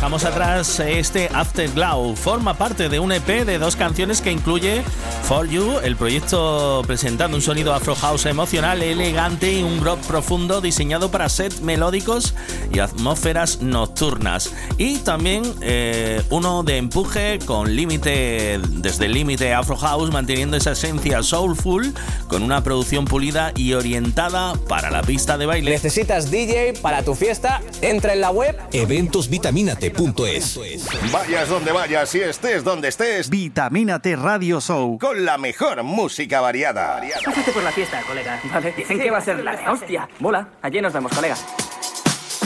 dejamos atrás este Afterglow. Forma parte de un EP de 2 canciones que incluye For You, el proyecto presentando un sonido afro house emocional, elegante y un groove profundo diseñado para sets melódicos y atmósferas nocturnas. Y también uno de empuje con límite, desde el límite afro house, manteniendo esa esencia soulful con una producción pulida y orientada para la pista de baile. ¿Necesitas DJ para tu fiesta? Entra en la web eventosvitaminate.es. Vayas donde vayas y estés donde estés, Vitamínate Radio Show. con la mejor música variada. Pásate por la fiesta, colega. Vale. Dicen que va a ser la hostia. Mola. Allí nos vemos, colega.